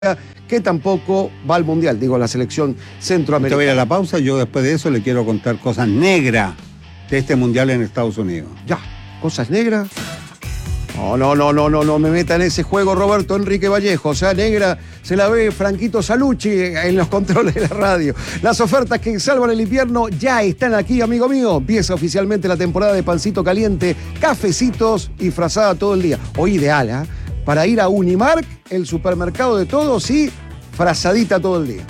que tampoco va al Mundial, digo, la selección centroamericana. Te voy a ir a la pausa, yo después de eso le quiero contar cosas negras de este Mundial en Estados Unidos. Ya, cosas negras. No me meta en ese juego, Roberto Enrique Vallejo. O sea, negra se la ve Franquito Salucci en los controles de la radio. Las ofertas que salvan el invierno ya están aquí, amigo mío. Empieza oficialmente la temporada de pancito caliente, cafecitos y frazada todo el día. Hoy ideal, ¿eh? Para ir a Unimark, el supermercado de todos, y frazadita todo el día.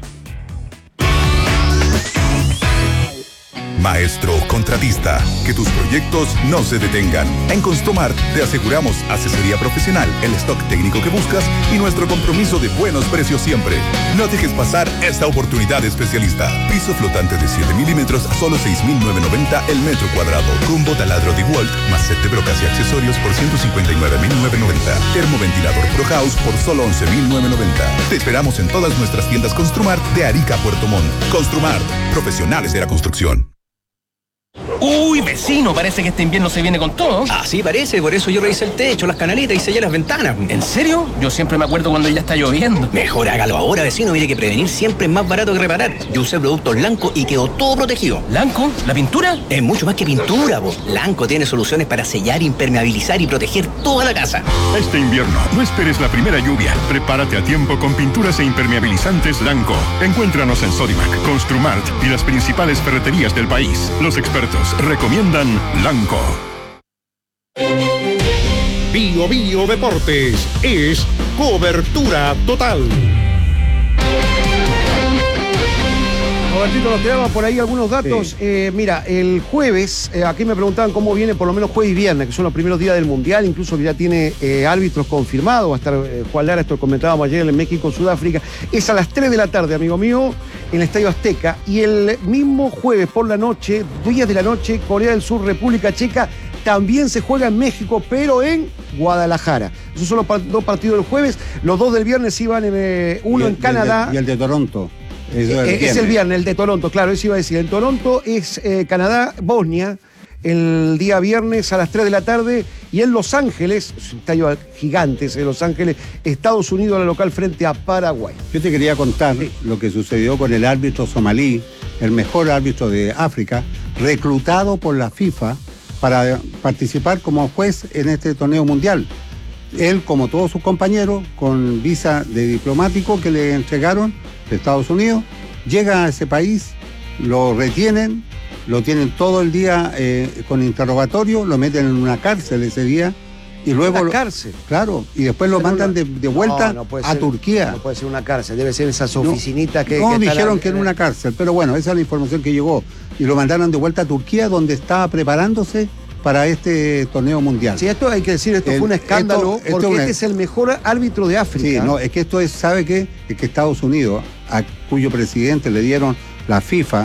Maestro contratista, que tus proyectos no se detengan. En Construmart te aseguramos asesoría profesional, el stock técnico que buscas y nuestro compromiso de buenos precios siempre. No dejes pasar esta oportunidad especialista. Piso flotante de 7 milímetros a solo 6.990 el metro cuadrado. Combo taladro de DeWalt más set de brocas y accesorios por 159.990. Termoventilador Pro House por solo 11.990. Te esperamos en todas nuestras tiendas Construmart de Arica a Puerto Montt. Construmart, profesionales de la construcción. Uy, vecino, parece que este invierno se viene con todo. Ah, sí, parece, por eso yo revisé el techo, las canaletas y sellé las ventanas. ¿En serio? Yo siempre me acuerdo cuando ya está lloviendo. Mejor hágalo ahora, vecino, mire que prevenir siempre es más barato que reparar. Yo usé productos Lanco y quedó todo protegido. ¿Lanco? ¿La pintura? Es mucho más que pintura, po. Lanco tiene soluciones para sellar, impermeabilizar y proteger toda la casa. Este invierno, no esperes la primera lluvia. Prepárate a tiempo con pinturas e impermeabilizantes Lanco. Encuéntranos en Sodimac, Construmart y las principales ferreterías del país. Los expertos recomiendan Lanco. Bio Bio Deportes es cobertura total. Robertito, nos quedaban por ahí algunos datos. Sí. Mira, el jueves, aquí me preguntaban cómo viene por lo menos jueves y viernes, que son los primeros días del Mundial, incluso ya tiene árbitros confirmados. Va a estar Juan Lara, esto lo comentábamos ayer en México, Sudáfrica. Es a las 3 de la tarde, amigo mío, en el Estadio Azteca. Y el mismo jueves por la noche, 10 de la noche, Corea del Sur, República Checa, también se juega en México, pero en Guadalajara. Esos son los dos partidos del jueves. Los dos del viernes iban uno en Canadá. Y el de Toronto. Es el viernes, el de Toronto, claro, eso iba a decir. En Toronto es Canadá, Bosnia, el día viernes a las 3 de la tarde. Y en Los Ángeles, es un estadio gigante en Los Ángeles, Estados Unidos a la local frente a Paraguay. Yo te quería contar lo que sucedió con el árbitro somalí, el mejor árbitro de África, reclutado por la FIFA para participar como juez en este torneo mundial. Él, como todos sus compañeros, con visa de diplomático que le entregaron de Estados Unidos, llega a ese país, lo retienen, lo tienen todo el día con interrogatorio, lo meten en una cárcel ese día y luego... ¿Una cárcel? Claro, y después lo mandan de vuelta a Turquía. No puede ser una cárcel, debe ser esas oficinitas que... No, dijeron que era una cárcel, pero bueno, esa es la información que llegó. Y lo mandaron de vuelta a Turquía, donde estaba preparándose para este torneo mundial. Sí, esto hay que decir, esto fue un escándalo, porque este es el mejor árbitro de África. Sí, no, es que esto es, ¿sabe qué? Es que Estados Unidos, a cuyo presidente le dieron la FIFA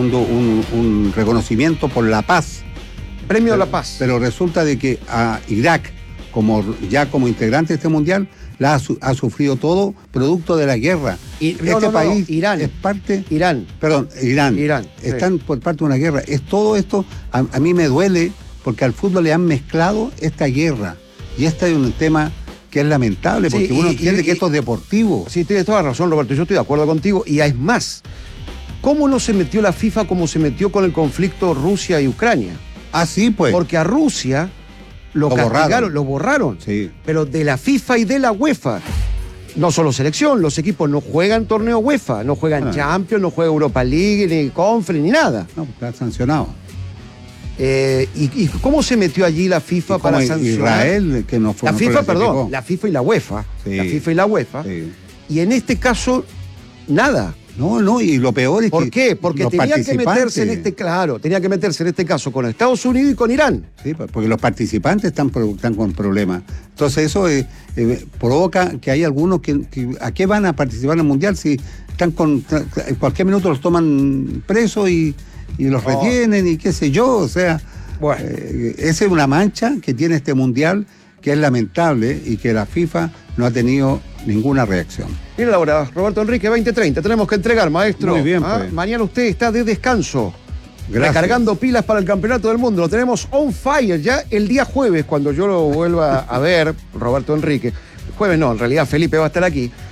un reconocimiento por la paz. Premio a la paz. Pero resulta de que a Irak, como integrante de este mundial, ha sufrido todo producto de la guerra. País Irán. Es parte... Irán. Están por parte de una guerra. Es todo esto, a mí me duele, porque al fútbol le han mezclado esta guerra. Y este es un tema que es lamentable, porque uno entiende que esto es deportivo. Sí, tienes toda la razón, Roberto, yo estoy de acuerdo contigo. Y es más, ¿cómo no se metió la FIFA como se metió con el conflicto Rusia y Ucrania? Ah, sí, pues. Porque a Rusia lo castigaron, lo borraron. Sí. Pero de la FIFA y de la UEFA, no solo selección, los equipos no juegan torneo UEFA, no juegan Champions, no juegan Europa League, ni Conference, ni nada. No, está sancionado. ¿Y cómo se metió allí la FIFA para sancionar? Israel, que no fue la FIFA, perdón, la FIFA y la UEFA. Sí. La FIFA y la UEFA. Sí. Y en este caso, nada. No, y lo peor es ¿Por qué? Porque tenía que meterse en este caso con Estados Unidos y con Irán. Sí, porque los participantes están con problemas. Entonces eso provoca que hay algunos que ¿a qué van a participar en el Mundial si están en cualquier minuto los toman presos y los retienen y qué sé yo? O sea, bueno, esa es una mancha que tiene este Mundial que es lamentable y que la FIFA no ha tenido ninguna reacción. Mira la hora, Roberto Enrique, 20:30. Tenemos que entregar, maestro. Muy bien, pues. Mañana usted está de descanso. Gracias. Recargando pilas para el Campeonato del Mundo. Lo tenemos on fire ya el día jueves, cuando yo lo vuelva a ver, Roberto Enrique. Jueves no, en realidad Felipe va a estar aquí.